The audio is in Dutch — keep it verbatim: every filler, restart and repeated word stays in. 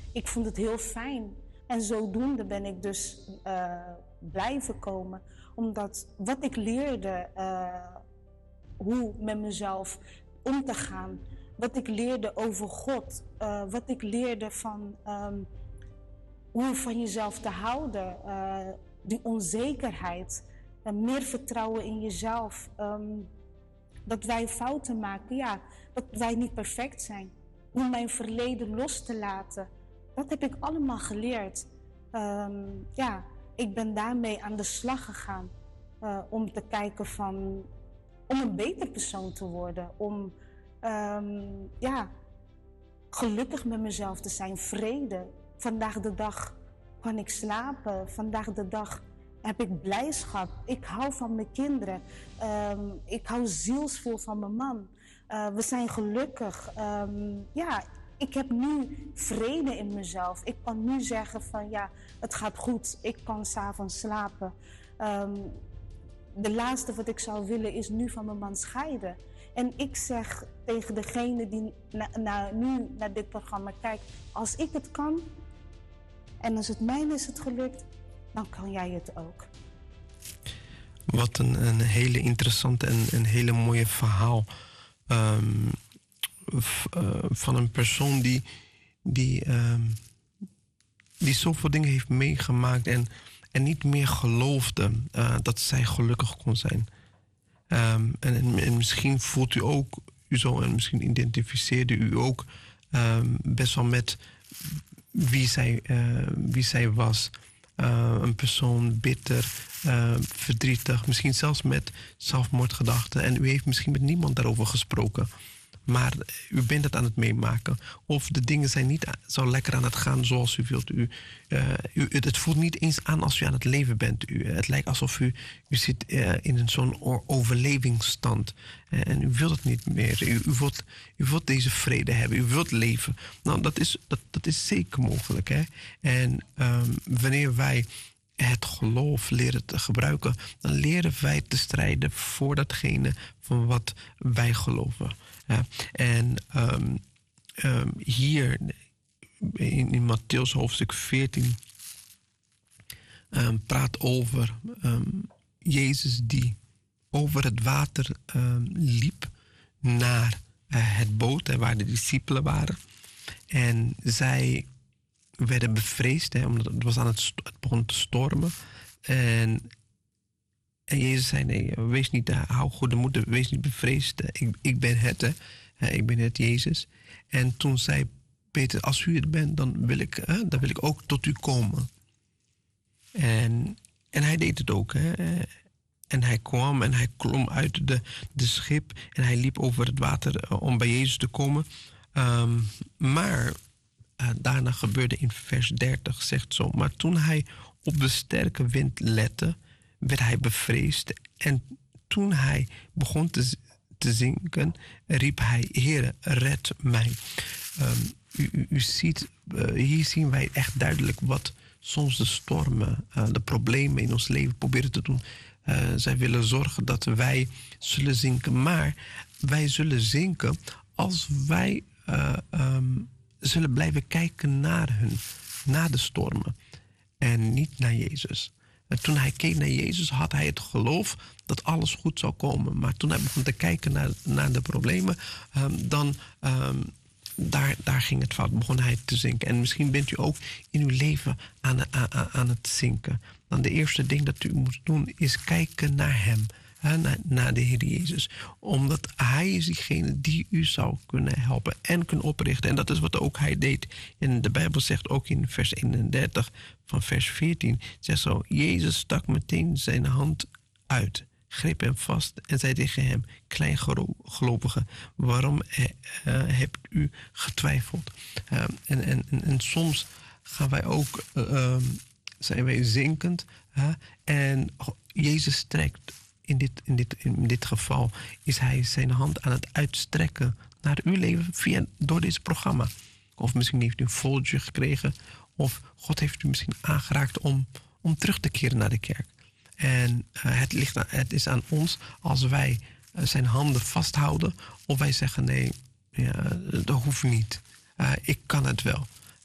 ik vond het heel fijn. En zodoende ben ik dus uh, blijven komen. Omdat wat ik leerde, uh, hoe met mezelf om te gaan. Wat ik leerde over God. Uh, wat ik leerde van um, hoe van jezelf te houden. Uh, die onzekerheid. Uh, meer vertrouwen in jezelf. Um, dat wij fouten maken. Ja, dat wij niet perfect zijn. Hoe mijn verleden los te laten. Dat heb ik allemaal geleerd. Um, ja, ik ben daarmee aan de slag gegaan. Uh, om te kijken van... Om een beter persoon te worden. Om um, ja, gelukkig met mezelf te zijn. Vrede. Vandaag de dag kan ik slapen. Vandaag de dag heb ik blijdschap. Ik hou van mijn kinderen. Um, ik hou zielsvol van mijn man. Uh, we zijn gelukkig. Um, ja, ik heb nu vrede in mezelf. Ik kan nu zeggen van ja, het gaat goed. Ik kan 's avonds slapen. Um, de laatste wat ik zou willen is nu van mijn man scheiden. En ik zeg tegen degene die na, na, nu naar dit programma kijkt, als ik het kan en als het mij is het gelukt, dan kan jij het ook. Wat een, een hele interessante en een hele mooie verhaal. Um, f, uh, van een persoon die, die, um, die zoveel dingen heeft meegemaakt en, en niet meer geloofde uh, dat zij gelukkig kon zijn. Um, en, en, en misschien voelt u ook u zo en misschien identificeerde u ook um, best wel met wie zij, uh, wie zij was. Uh, een persoon bitter, uh, verdrietig, misschien zelfs met zelfmoordgedachten. En u heeft misschien met niemand daarover gesproken. Maar u bent het aan het meemaken. Of de dingen zijn niet zo lekker aan het gaan zoals u wilt. U, uh, u, het voelt niet eens aan als u aan het leven bent. U, het lijkt alsof u, u zit uh, in zo'n overlevingsstand. Uh, en u wilt het niet meer. U, u, wilt, u wilt deze vrede hebben. U wilt leven. Nou, dat is, dat, dat is zeker mogelijk. Hè? En um, wanneer wij het geloof leren te gebruiken, dan leren wij te strijden voor datgene van wat wij geloven. Ja, en um, um, hier in, in Mattheüs hoofdstuk veertien um, praat over um, Jezus die over het water um, liep naar uh, het boot, hè, waar de discipelen waren. En zij werden bevreesd, hè, omdat het, was aan het, het begon te stormen. En En Jezus zei, nee, wees niet, hou goede moed, wees niet bevreesd. Ik, ik ben het, hè. Ik ben het, Jezus. En toen zei Peter, als u het bent, dan wil ik, hè, dan wil ik ook tot u komen. En, en hij deed het ook. Hè. En hij kwam en hij klom uit de, de schip en hij liep over het water om bij Jezus te komen. Um, maar uh, daarna gebeurde in vers dertig, zegt zo. Maar toen hij op de sterke wind lette, werd hij bevreesd. En toen hij begon te, te zinken, riep hij, Heere, red mij. Um, u, u, u ziet, uh, hier zien wij echt duidelijk wat soms de stormen, uh, de problemen in ons leven proberen te doen. Uh, zij willen zorgen dat wij zullen zinken. Maar wij zullen zinken als wij uh, um, zullen blijven kijken naar hun, naar de stormen. En niet naar Jezus. En toen hij keek naar Jezus, had hij het geloof dat alles goed zou komen. Maar toen hij begon te kijken naar, naar de problemen, um, dan um, daar, daar ging het fout. Begon hij te zinken. En misschien bent u ook in uw leven aan, aan, aan het zinken. Dan de eerste ding dat u moet doen is kijken naar hem. Hè, naar, naar de Heer Jezus. Omdat hij is diegene die u zou kunnen helpen en kunnen oprichten. En dat is wat ook hij deed. En de Bijbel zegt ook in vers eenendertig van vers veertien. Zegt zo, Jezus stak meteen zijn hand uit. Greep hem vast en zei tegen hem, kleingelovige, waarom uh, hebt u getwijfeld? Uh, en, en, en, en soms gaan wij ook, uh, zijn wij zinkend. Uh, en Jezus strekt. In dit, in, dit, in dit geval is hij zijn hand aan het uitstrekken naar uw leven via, door dit programma. Of misschien heeft u een folder gekregen. Of God heeft u misschien aangeraakt om, om terug te keren naar de kerk. En uh, het, ligt aan, het is aan ons als wij uh, zijn handen vasthouden. Of wij zeggen nee, ja, dat hoeft niet. Uh, ik kan het wel.